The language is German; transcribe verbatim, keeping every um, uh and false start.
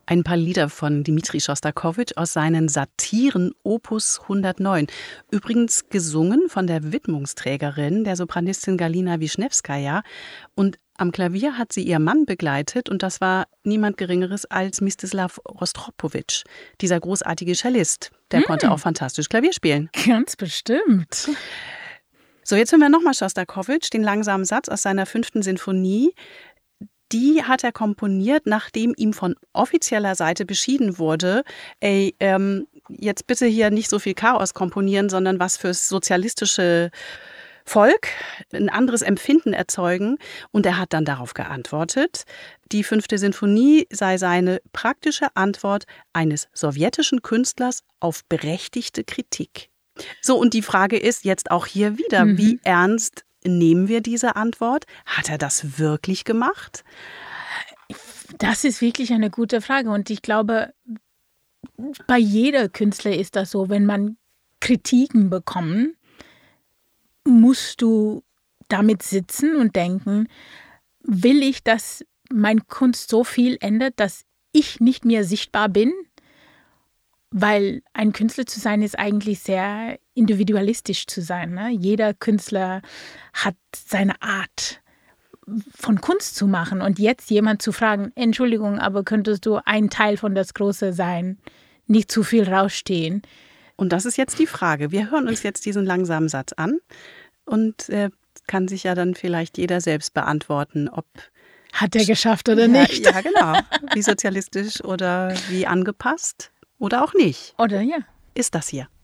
Ein paar Lieder von Dmitri Schostakowitsch aus seinen Satiren Opus hundertneun. Übrigens gesungen von der Widmungsträgerin, der Sopranistin Galina Wischnewskaja. Und am Klavier hat sie ihr Mann begleitet und das war niemand Geringeres als Mstislav Rostropowitsch, dieser großartige Cellist. Der hm. konnte auch fantastisch Klavier spielen. Ganz bestimmt. So, jetzt hören wir nochmal Schostakowitsch, den langsamen Satz aus seiner fünften Sinfonie. Die hat er komponiert, nachdem ihm von offizieller Seite beschieden wurde, ey, ähm, jetzt bitte hier nicht so viel Chaos komponieren, sondern was fürs sozialistische Volk, ein anderes Empfinden erzeugen. Und er hat dann darauf geantwortet, die fünfte Sinfonie sei seine praktische Antwort eines sowjetischen Künstlers auf berechtigte Kritik. So, und die Frage ist jetzt auch hier wieder, mhm. wie ernst nehmen wir diese Antwort? Hat er das wirklich gemacht? Das ist wirklich eine gute Frage. Und ich glaube, bei jeder Künstler ist das so, wenn man Kritiken bekommt, musst du damit sitzen und denken, will ich, dass meine Kunst so viel ändert, dass ich nicht mehr sichtbar bin? Weil ein Künstler zu sein ist eigentlich sehr individualistisch zu sein. Ne? Jeder Künstler hat seine Art von Kunst zu machen. Und jetzt jemand zu fragen, Entschuldigung, aber könntest du ein Teil von das Große sein, nicht zu viel rausstehen? Und das ist jetzt die Frage. Wir hören uns jetzt diesen langsamen Satz an und äh, kann sich ja dann vielleicht jeder selbst beantworten, ob hat er geschafft oder ja, nicht. Ja, genau. Wie sozialistisch oder wie angepasst oder auch nicht. Oder ja. Ist das hier.